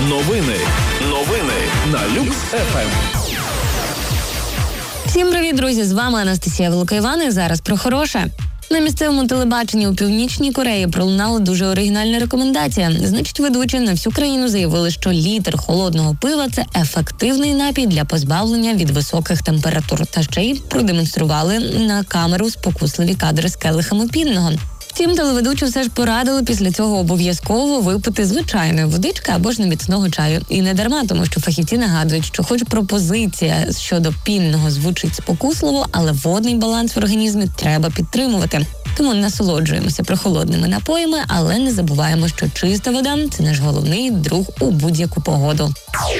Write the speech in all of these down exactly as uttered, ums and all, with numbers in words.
Новини. Новини на Люкс еф ем. Всім привіт, друзі! З вами Анастасія Великоїван і зараз про хороше. На місцевому телебаченні у Північній Кореї пролунала дуже оригінальна рекомендація. Значить, ведучі на всю країну заявили, що літр холодного пива – це ефективний напій для позбавлення від високих температур. Та ще й продемонстрували на камеру спокусливі кадри з келихами пінного. Втім, телеведучі все ж порадили після цього обов'язково випити звичайної водички або ж неміцного чаю. І не дарма, тому що фахівці нагадують, що хоч пропозиція щодо пінного звучить спокусливо, але водний баланс в організмі треба підтримувати. Тому насолоджуємося прохолодними напоями, але не забуваємо, що чиста вода – це наш головний друг у будь-яку погоду.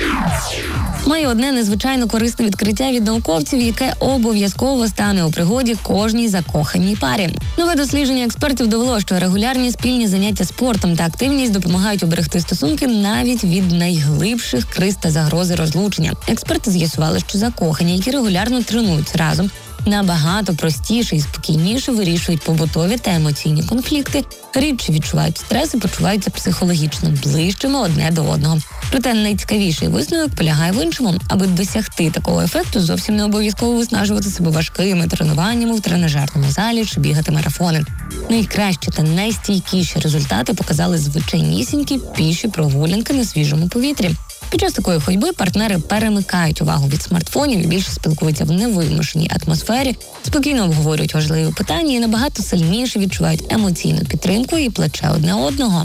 Має одне незвичайно корисне відкриття від науковців, яке обов'язково стане у пригоді кожній закоханій парі. Нове дослідження експертів довело, що регулярні спільні заняття спортом та активність допомагають уберегти стосунки навіть від найглибших криз та загрози розлучення. Експерти з'ясували, що закохані, які регулярно тренуються разом, набагато простіше і спокійніше вирішують побутові та емоційні конфлікти, рідше відчувають стрес і почуваються психологічно ближчими одне до одного. Проте найцікавіший висновок полягає в іншому. Аби досягти такого ефекту, зовсім не обов'язково виснажувати себе важкими тренуваннями в тренажерному залі чи бігати марафони. Найкращі та найстійкіші результати показали звичайнісінькі піші прогулянки на свіжому повітрі. Під час такої ходьби партнери перемикають увагу від смартфонів і більше спілкуються в невимушеній атмосфері, спокійно обговорюють важливі питання і набагато сильніше відчувають емоційну підтримку і плече одне одного.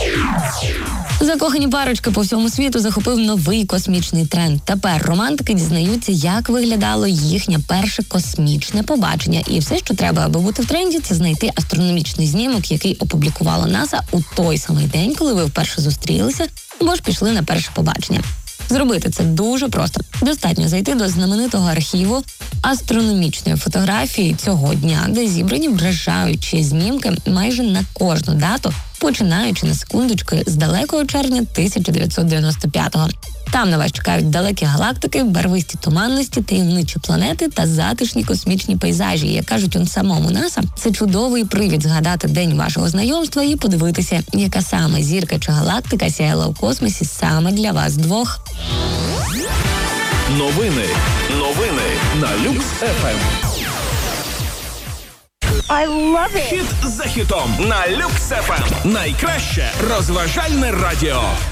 Закохані парочки по всьому світу захопив новий космічний тренд. Тепер романтики дізнаються, як виглядало їхнє перше космічне побачення. І все, що треба, аби бути в тренді, це знайти астрономічний знімок, який опублікувала НАСА у той самий день, коли ви вперше зустрілися, або ж пішли на перше побачення. Зробити це дуже просто. Достатньо зайти до знаменитого архіву астрономічної фотографії цього дня, де зібрані вражаючі знімки майже на кожну дату, починаючи на секундочки з далекого червня тисяча дев'ятсот дев'яносто п'ятого. Там на вас чекають далекі галактики, барвисті туманності, таємничі планети та затишні космічні пейзажі. Як кажуть он самому НАСА, це чудовий привід згадати день вашого знайомства і подивитися, яка саме зірка чи галактика сяяла у космосі саме для вас двох. Новини. Новини на Люкс еф ем. I love it! Хіт за хітом на Люкс еф ем. Найкраще розважальне радіо.